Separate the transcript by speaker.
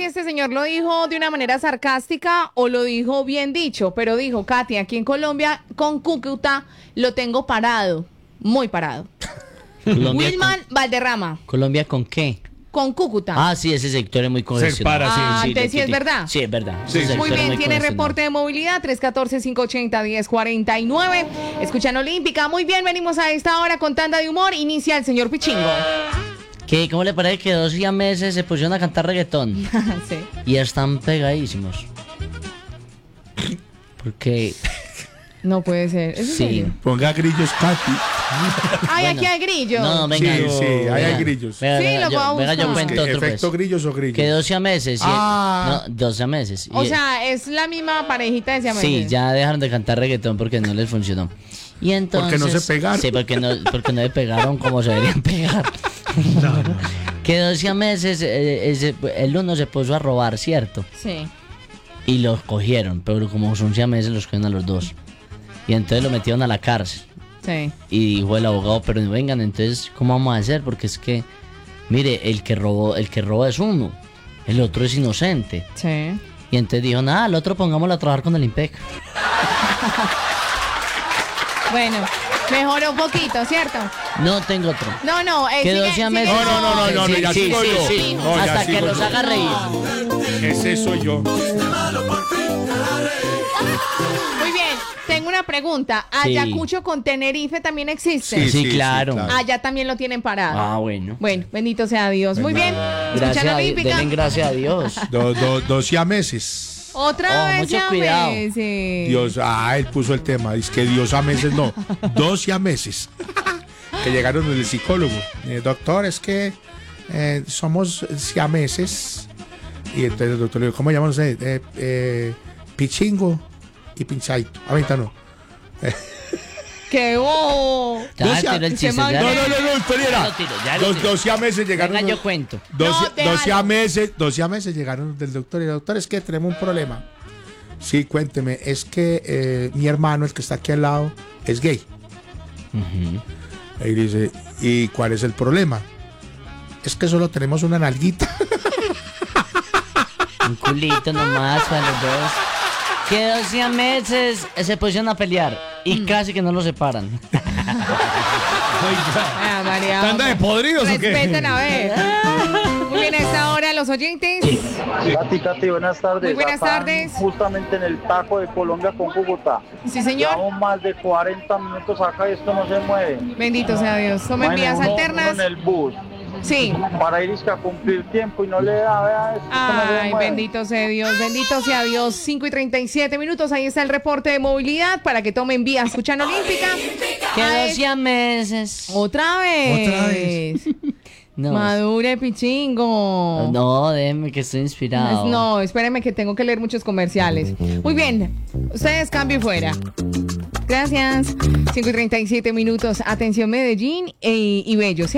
Speaker 1: este señor lo dijo de una manera sarcástica o lo dijo bien dicho, pero dijo, Katy, aquí en Colombia con Cúcuta lo tengo parado, muy parado. Wilman Valderrama.
Speaker 2: ¿Colombia con qué?
Speaker 1: Con Cúcuta.
Speaker 2: Ah, sí, ese sector es muy congestionado.
Speaker 1: Entonces sí es verdad.
Speaker 2: Sí, es verdad.
Speaker 1: Sí, muy bien, tiene reporte de movilidad 314-580-1049. Escuchan Olímpica. Muy bien, venimos a esta hora con tanda de humor. Inicia el señor Pichingo.
Speaker 2: ¿Cómo le parece que 2 siameses se pusieron a cantar reggaetón?
Speaker 1: Sí.
Speaker 2: Y están pegadísimos. Porque...
Speaker 1: No puede ser. ¿Es en serio?
Speaker 3: Ponga grillos, Katy.
Speaker 1: Ay, aquí hay grillos.
Speaker 2: No, venga.
Speaker 3: Sí, hay grillos.
Speaker 1: Venga,
Speaker 2: yo cuento otro.
Speaker 3: ¿Efecto grillos o grillos?
Speaker 2: Que 2 siameses.
Speaker 3: Ah.
Speaker 2: No, 2 siameses.
Speaker 1: O sea, es la misma parejita de siameses.
Speaker 2: Sí, ya dejaron de cantar reggaetón porque no les funcionó. Y entonces...
Speaker 3: ¿Porque no se pegaron?
Speaker 2: Sí, porque no se pegaron como se deberían pegar. No. Que 2 siameses, el uno se puso a robar, ¿cierto?
Speaker 1: Sí.
Speaker 2: Y los cogieron, pero como son siameses los cogieron a los dos. Y entonces lo metieron a la cárcel.
Speaker 1: Sí.
Speaker 2: Y dijo el abogado, pero vengan, entonces, ¿cómo vamos a hacer? Porque es que, mire, el que roba es uno, el otro es inocente.
Speaker 1: Sí.
Speaker 2: Y entonces dijo, nada, al otro pongámoslo a trabajar con el IMPEC.
Speaker 1: Bueno, mejoró un poquito, ¿cierto?
Speaker 2: No tengo otro.
Speaker 1: No,
Speaker 2: que 2 siameses.
Speaker 3: No, ya
Speaker 2: sí,
Speaker 3: sigo yo.
Speaker 2: sí.
Speaker 3: No, ya
Speaker 2: hasta
Speaker 3: sigo
Speaker 2: que los
Speaker 3: yo.
Speaker 2: haga reír.
Speaker 3: Ese soy yo.
Speaker 1: Muy bien, tengo una pregunta.
Speaker 2: Sí.
Speaker 1: ¿Ayacucho con Tenerife también existe?
Speaker 2: Sí, claro.
Speaker 1: Allá también lo tienen parado.
Speaker 2: Ah, bueno.
Speaker 1: Bueno, bendito sea Dios. Muy bien.
Speaker 2: Gracias
Speaker 1: Escuchan
Speaker 2: a Dios,
Speaker 1: Olímpica.
Speaker 2: denle gracias a Dios.
Speaker 3: 2 siameses.
Speaker 1: Otra vez
Speaker 2: mucho
Speaker 1: ya
Speaker 2: cuidado.
Speaker 1: meses.
Speaker 3: Dios, él puso el tema. Dice que Dios a meses, no. 2 siameses. Que llegaron del psicólogo. Doctor, es que somos siameses. Y entonces el doctor le dijo, ¿cómo llaman ustedes? Pichingo y Pinchaito. Ahorita no.
Speaker 1: ¡Qué bobo!
Speaker 2: Ya,
Speaker 3: Dos
Speaker 2: tira el chiste,
Speaker 1: se
Speaker 2: ya.
Speaker 3: No, historiera.
Speaker 2: lo tiro, ya lo tiro.
Speaker 3: 2 siameses llegaron.
Speaker 2: Venga, yo cuento.
Speaker 1: No, déjalo.
Speaker 3: 2 siameses llegaron del doctor. Y el doctor, es que tenemos un problema. Sí, cuénteme. Es que mi hermano, el que está aquí al lado, es gay. Y dice, ¿y cuál es el problema? Es que solo tenemos una nalguita.
Speaker 2: Un culito nomás para los dos. Que 2 siameses se pusieron a pelear y casi que no los separan.
Speaker 1: Ah, María.
Speaker 4: ¿Tanda de podridos o qué?
Speaker 1: Respeten a ver. Muy bien, a esta hora los oyentes.
Speaker 5: Katy, buenas tardes.
Speaker 1: Muy buenas
Speaker 5: Acá,
Speaker 1: tardes.
Speaker 5: Justamente en el taco de Colombia con Cúcuta.
Speaker 1: Sí, señor.
Speaker 5: Llevamos más de 40 minutos acá y esto no se mueve.
Speaker 1: Bendito sea Dios. Tomen vías
Speaker 5: Uno
Speaker 1: alternas.
Speaker 5: en el bus
Speaker 1: Sí.
Speaker 5: para ir a cumplir tiempo y no le da, vea esto. no se
Speaker 1: Ay,
Speaker 5: mueve.
Speaker 1: bendito sea Dios, bendito sea Dios. 5:37. Ahí está el reporte de movilidad para que tomen vía. Escuchan Olímpica.
Speaker 2: Que
Speaker 1: Ah,
Speaker 2: 2 siameses.
Speaker 1: Otra vez.
Speaker 2: No.
Speaker 1: Madure, Pichingo.
Speaker 2: No, déjeme que estoy inspirado.
Speaker 1: No, espéreme que tengo que leer muchos comerciales. Muy bien, ustedes cambio y fuera. Gracias. 5:37. Atención Medellín y Bello.